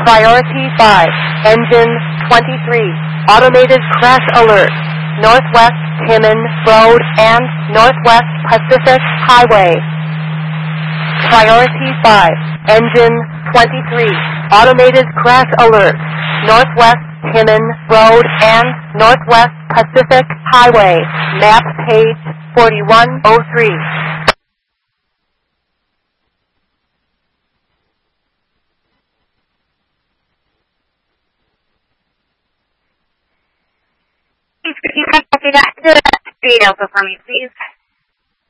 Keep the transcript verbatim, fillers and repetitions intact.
Priority five, engine twenty-three, automated crash alert, Northwest Timmins Road and Northwest Pacific Highway. Priority five, engine twenty-three, automated crash alert, Northwest Timmins Road and Northwest Pacific Highway, map page forty-one oh three. Please, could you copy that to the speed alpha for me, please?